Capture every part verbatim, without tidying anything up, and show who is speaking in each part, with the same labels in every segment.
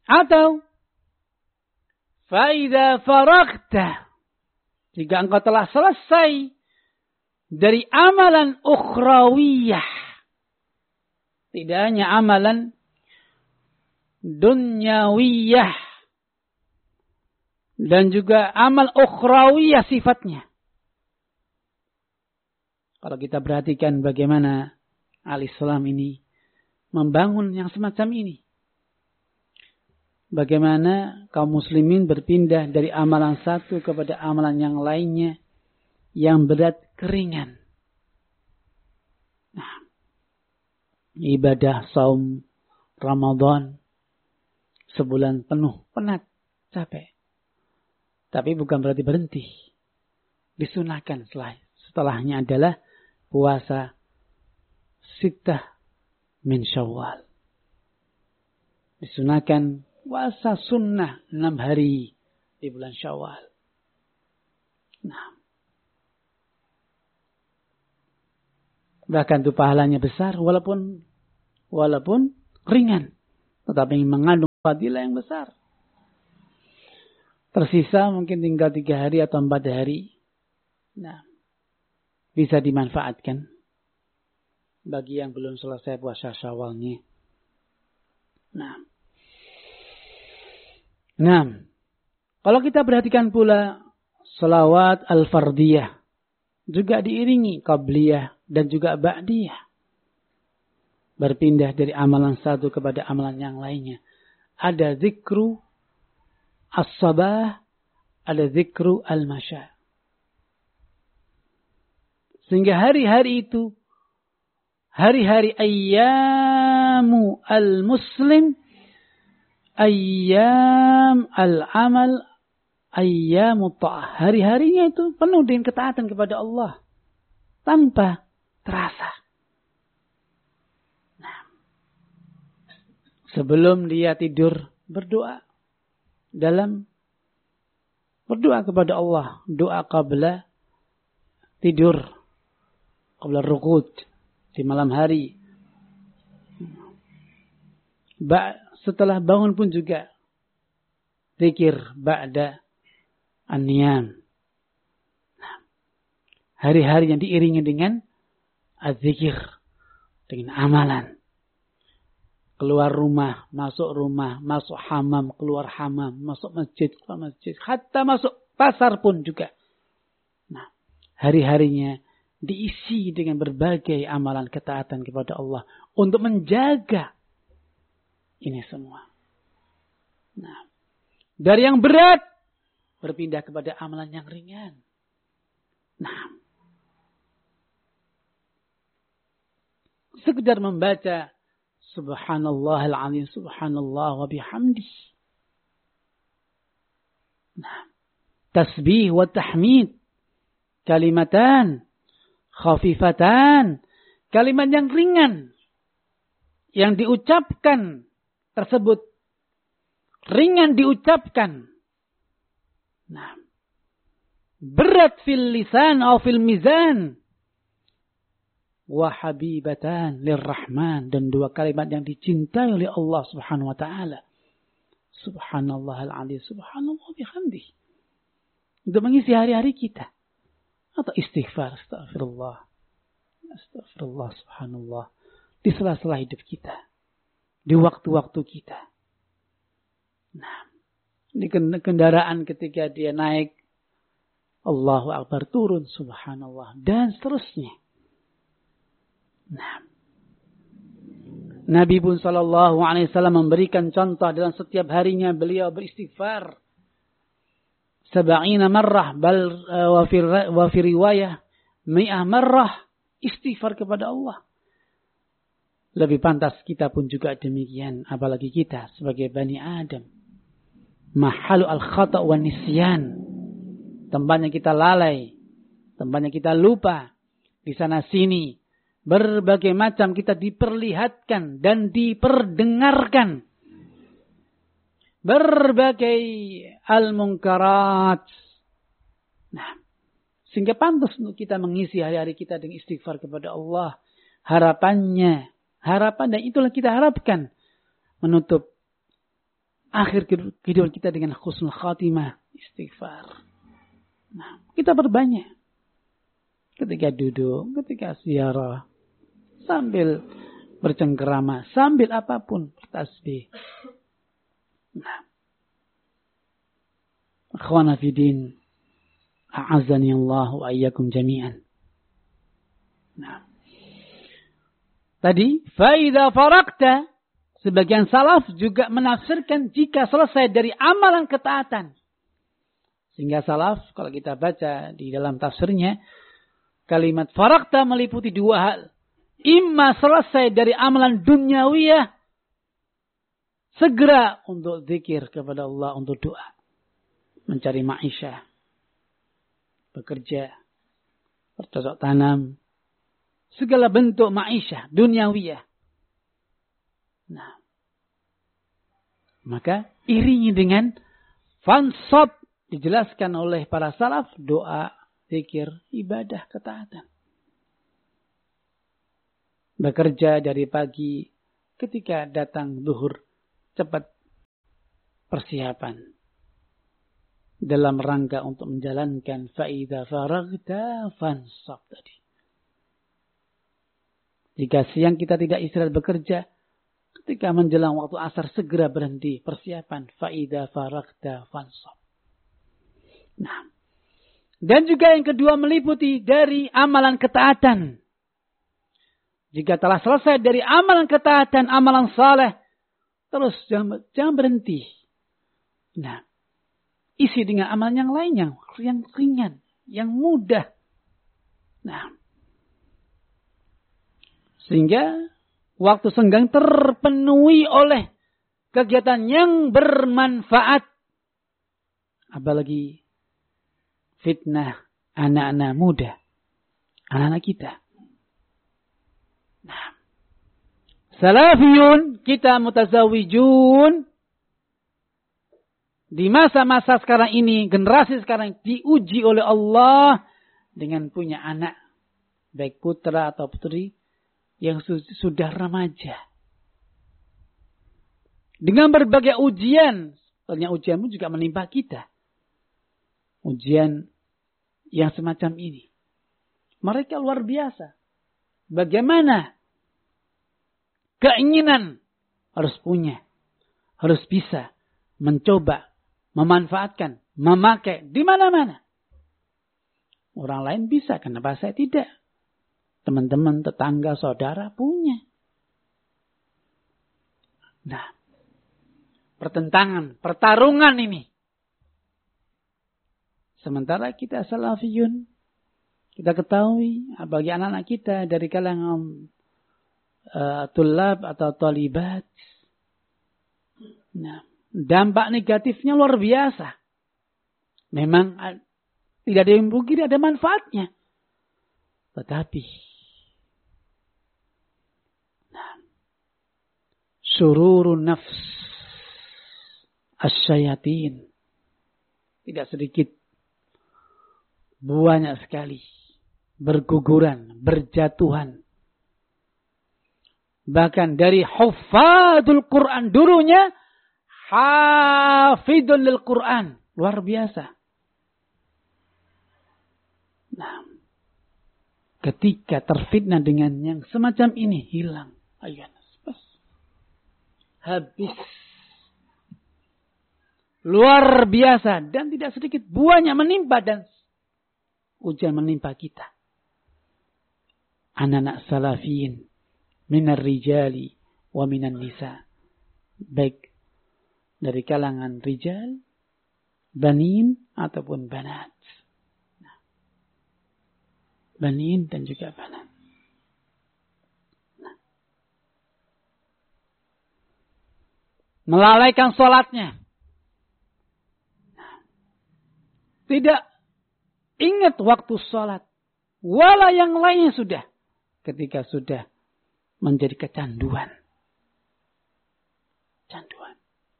Speaker 1: Atau faida faragta, jika engkau telah selesai dari amalan ukhrawiyah, tidak hanya amalan dunyawiyah, dan juga amal ukhrawiyah sifatnya. Kalau kita perhatikan bagaimana al-Islam ini membangun yang semacam ini. Bagaimana kaum muslimin berpindah dari amalan satu kepada amalan yang lainnya yang berat keringan. Nah, ibadah saum Ramadan sebulan penuh, penat, capek. Tapi bukan berarti berhenti. Disunahkan setelah, setelahnya adalah puasa sittah min Syawal. Disunahkan puasa sunnah enam hari di bulan Syawal. Nah, bahkan itu pahalanya besar walaupun walaupun ringan, tetapi mengandung fadilah yang besar. Tersisa mungkin tinggal tiga hari atau empat hari. Nah, bisa dimanfaatkan bagi yang belum selesai puasa Syawalnya. Nah, Nah, kalau kita perhatikan pula salawat al-fardiyah juga diiringi qabliyah dan juga ba'diyah. Berpindah dari amalan satu kepada amalan yang lainnya. Ada zikru as-sabah, ada zikru al-masya. Sehingga hari-hari itu, hari-hari ayyamu al-muslim, ayyam al-amal, ayyamu ta'ah. Hari-harinya itu penuh dengan ketaatan kepada Allah. Tanpa terasa. Nah, sebelum dia tidur, berdoa. Dalam berdoa kepada Allah. Doa qabla tidur. Qabla ruqud. Di malam hari. Ba' Setelah bangun pun juga zikir ba'da an-niyam. Nah, hari-hari yang diiringi dengan az-zikir, dengan amalan. Keluar rumah, masuk rumah, masuk hamam, keluar hamam, masuk masjid, keluar masjid, hatta masuk pasar pun juga. Nah, hari-harinya diisi dengan berbagai amalan ketaatan kepada Allah untuk menjaga ini semua. Nah, dari yang berat berpindah kepada amalan yang ringan. Nah, sekedar membaca Subhanallahil azim, Subhanallah wa bihamdih. Nah, tasbih wa tahmid, kalimatan khafifatan, kalimat yang ringan yang diucapkan tersebut ringan diucapkan. Nah, berat fil lisan atau fil mizan. Wa habibatan lirrahman, dan dua kalimat yang dicintai oleh Allah Subhanahu wa taala. Subhanallahal azim, subhanallah bihamdih. Untuk mengisi hari-hari kita. Atau istighfar, astagfirullah. Astagfirullah, subhanallah. Di sela-sela hidup kita. Di waktu-waktu kita. Nah, di kendaraan ketika dia naik, Allahu Akbar, turun, subhanallah, dan seterusnya. Nah, Nabi pun sallallahu alaihi wasallam memberikan contoh dalam setiap harinya beliau beristighfar sab'ina marrah, bal wa fi wa fi riwayah mi'ah marrah, istighfar kepada Allah. Lebih pantas kita pun juga demikian, apalagi kita sebagai Bani Adam. Mahalu al-khata' wa nisyan. Tempatnya kita lalai, tempatnya kita lupa. Di sana sini berbagai macam kita diperlihatkan dan diperdengarkan. Berbagai al-munkarat. Nah, sehingga pantas untuk kita mengisi hari-hari kita dengan istighfar kepada Allah. Harapannya, harapan dan itulah kita harapkan menutup akhir kehidupan kita dengan husnul khatimah, istighfar. Nah, kita berbanyak. Ketika duduk, ketika ziarah, sambil bercengkerama, sambil apapun, bertasbih. Nah. Akhwana fidin, a'azani Allah wa iyyakum jami'an. Nah. Tadi, fa'idha farakta, sebagian salaf juga menafsirkan jika selesai dari amalan ketaatan. Sehingga salaf, kalau kita baca di dalam tafsirnya, kalimat farakta meliputi dua hal. Imma selesai dari amalan duniawiyah, segera untuk zikir kepada Allah, untuk doa. Mencari ma'isyah, bekerja, bercocok tanam, segala bentuk ma'isyah, duniawiyah. Nah, maka iringi dengan fansab, dijelaskan oleh para salaf, doa, zikir, ibadah, ketaatan. Bekerja dari pagi, ketika datang zuhur, cepat persiapan. Dalam rangka untuk menjalankan fa'idha faragta fansab tadi. Jika siang kita tidak istirahat bekerja, ketika menjelang waktu asar segera berhenti persiapan fa'idha faragta fansab. Nah, dan juga yang kedua meliputi dari amalan ketaatan. Jika telah selesai dari amalan ketaatan, amalan saleh, terus jangan, jangan berhenti. Nah, isi dengan amalan yang lainnya, yang ringan, yang mudah. Nah, sehingga waktu senggang terpenuhi oleh kegiatan yang bermanfaat. Apalagi fitnah anak-anak muda, anak-anak kita. Nah, salafiyun, kita mutazawijun, di masa-masa sekarang ini, generasi sekarang diuji oleh Allah dengan punya anak, baik putra atau putri, yang su- sudah remaja. Dengan berbagai ujian, soalnya ujianmu juga menimpa kita. Ujian yang semacam ini. Mereka luar biasa. Bagaimana keinginan harus punya, harus bisa mencoba, memanfaatkan, memakai di mana-mana. Orang lain bisa, kenapa saya tidak? Teman-teman, tetangga, saudara punya. Nah, pertentangan, pertarungan ini. Sementara kita salafiyun, kita ketahui bagi anak-anak kita dari kalangan uh, tulab atau talibat. Nah, dampak negatifnya luar biasa. Memang uh, tidak ada yang rugi, tidak ada manfaatnya. Tetapi nah, sururun nafs asyayatin, tidak sedikit, banyak sekali berguguran, berjatuhan. Bahkan dari hufadul Quran, dulunya hafidun lil Quran, luar biasa. Nah, ketika terfitnah dengan yang semacam ini, hilang. Ayo, habis. Luar biasa. Dan tidak sedikit buahnya menimpa dan ujian menimpa kita. Anak-anak salafiyin minar rijali wa minan nisa. Baik dari kalangan rijal, banin ataupun banat. Nah, banin dan juga banat. Nah, melalaikan sholatnya. Nah, tidak ingat waktu sholat. Wala yang lainnya sudah. Ketika sudah menjadi kecanduan. Canduan.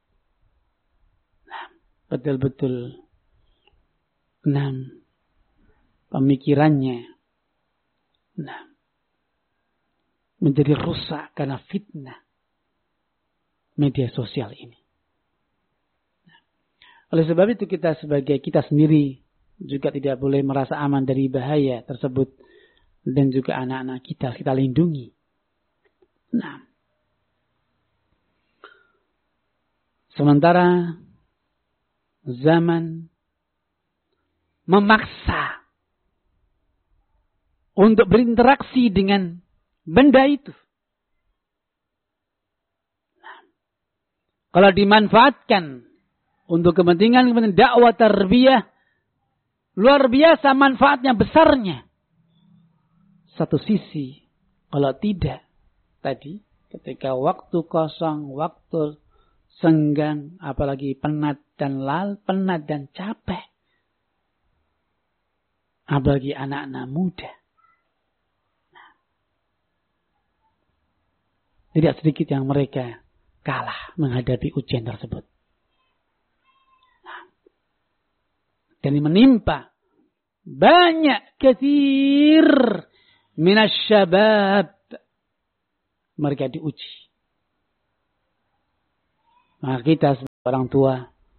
Speaker 1: Nah, betul-betul. Enam. Pemikirannya. Nah. Menjadi rusak karena fitnah. Media sosial ini. Oleh sebab itu kita sebagai kita sendiri juga tidak boleh merasa aman dari bahaya tersebut. Dan juga anak-anak kita, kita lindungi. Nah. Sementara zaman memaksa untuk berinteraksi dengan benda itu. Nah. Kalau dimanfaatkan untuk kepentingan kepentingan dakwah tarbiyah, luar biasa manfaatnya besarnya. Satu sisi, kalau tidak, tadi ketika waktu kosong, waktu senggang, apalagi penat dan lal, penat dan capek, apalagi anak-anak muda. Nah, tidak sedikit yang mereka kalah menghadapi ujian tersebut. Nah, dan menimpa banyak katsir minasyabab, mereka diuji. Maka kita sebagai orang tua,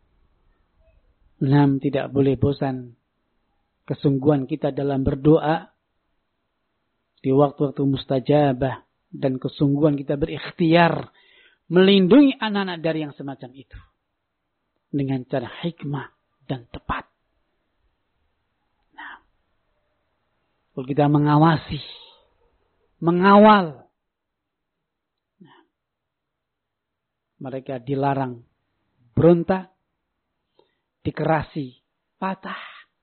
Speaker 1: enam tidak boleh bosan kesungguhan kita dalam berdoa di waktu-waktu mustajabah, dan kesungguhan kita berikhtiar melindungi anak-anak dari yang semacam itu dengan cara hikmah dan tepat. Kalau kita mengawasi, mengawal, nah, mereka dilarang berontak, dikerasi, patah,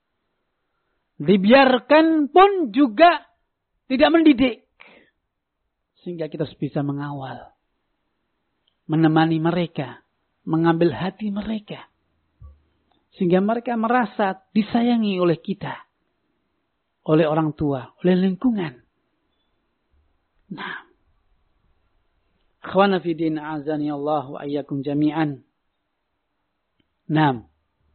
Speaker 1: dibiarkan pun juga tidak mendidik, sehingga kita bisa mengawal, menemani mereka, mengambil hati mereka, sehingga mereka merasa disayangi oleh kita, oleh orang tua, oleh lingkungan. Nah, akhwana fi din azani Allah wa iyyakum jami'an. Nah,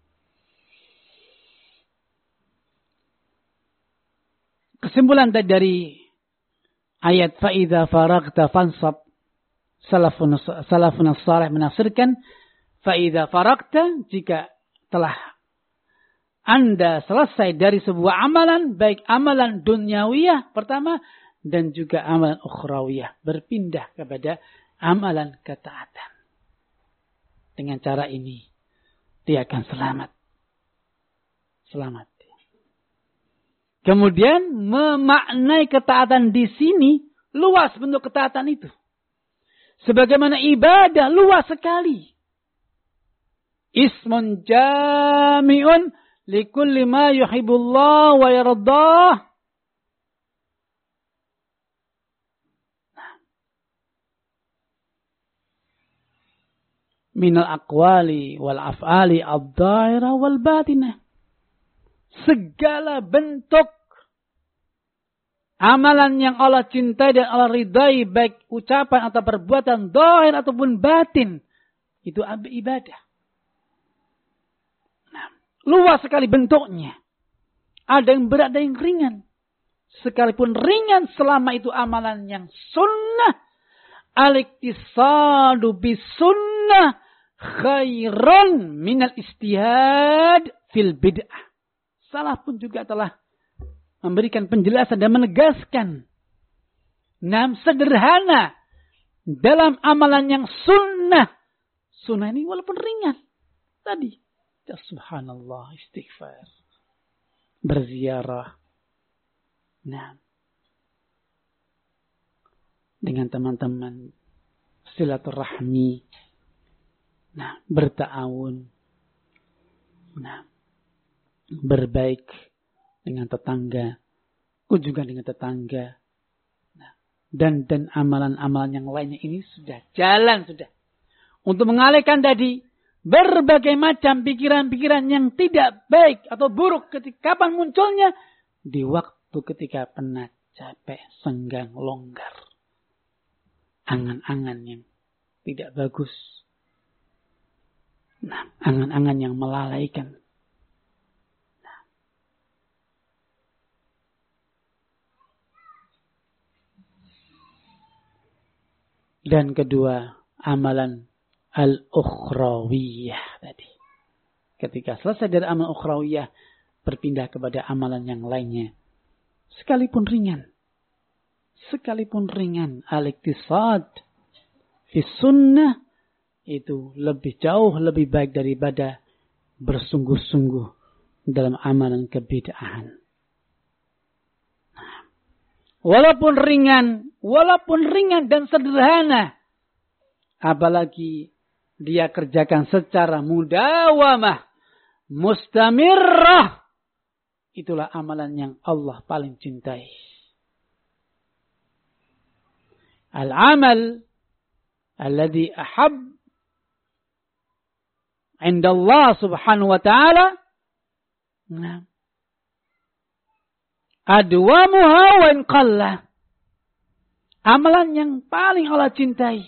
Speaker 1: kesimpulan dari ayat fa idza faragta fansab, salafun salafun salih menafsirkan fa idza faragta, jika telah Anda selesai dari sebuah amalan, baik amalan duniawiyah pertama dan juga amalan ukhrawiyah, berpindah kepada amalan ketaatan. Dengan cara ini dia akan selamat. Selamat. Kemudian memaknai ketaatan di sini, luas bentuk ketaatan itu. Sebagaimana ibadah luas sekali. Ismun jami'un likulli ma yuhibbullah wa yardah. Minal aqwali wal af'ali ad-dhahira wal batinah. Segala bentuk amalan yang Allah cintai dan Allah ridai, baik ucapan atau perbuatan zahir ataupun batin, itu ibadah. Luas sekali bentuknya. Ada yang berat, ada yang ringan. Sekalipun ringan selama itu amalan yang sunnah. Al-iktisadu bisunnah khairun minal istihad fil bid'ah. Salaf pun juga telah memberikan penjelasan dan menegaskan. Nam sederhana dalam amalan yang sunnah. Sunnah ini walaupun ringan. Tadi. Ya subhanallah, istighfar, berziarah, nah, dengan teman-teman, silaturahmi, nah, berta'awun, nah, berbaik dengan tetangga, kunjungan dengan tetangga, nah, dan dan amalan-amalan yang lainnya ini sudah jalan sudah untuk mengalihkan tadi berbagai macam pikiran-pikiran yang tidak baik atau buruk ketika kapan munculnya? Di waktu ketika penat, capek, senggang, longgar. Angan-angan yang tidak bagus. Nah, angan-angan yang melalaikan. Nah. Dan kedua, amalan al-ukhrawiyah tadi. ketika selesai dari amal ukhrawiyah, berpindah kepada amalan yang lainnya. Sekalipun ringan. Sekalipun ringan. Al-iktisad fi sunnah itu lebih jauh lebih baik daripada bersungguh-sungguh dalam amalan kebid'ahan. Walaupun ringan, walaupun ringan dan sederhana, apalagi dia kerjakan secara mudawamah, mustamirrah, itulah amalan yang Allah paling cintai. Al-amal alladhi ahab inda Allah subhanahu wa ta'ala, nah, adwamuha wa in qalla. Amalan yang paling Allah cintai.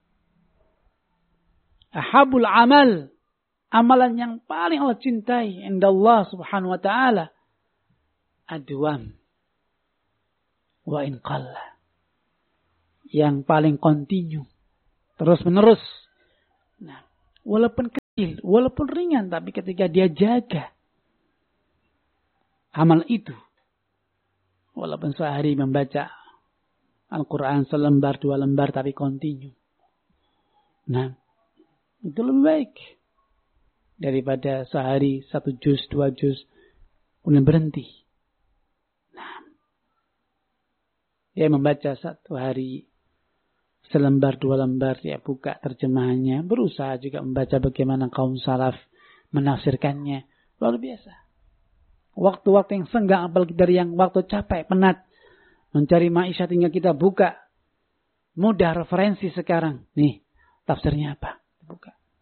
Speaker 1: Ahabul amal. Amalan yang paling Allah cintai inda Allah subhanahu wa ta'ala. Adwam. Wa in qalla. Yang paling kontinu. Terus menerus. Nah, walaupun kecil, walaupun ringan, tapi ketika dia jaga amal itu, walaupun sehari membaca Al-Quran selembar, dua lembar, tapi kontinu. Nah, itu lebih baik daripada sehari satu juz, dua juz, kemudian berhenti. Nah, dia membaca satu hari selembar, dua lembar, dia buka terjemahannya, berusaha juga membaca bagaimana kaum salaf menafsirkannya. Luar biasa. Waktu-waktu yang senggang, apalagi dari yang waktu capek, penat, mencari maisha tinggal kita buka. Mudah referensi sekarang. Nih, tafsirnya apa?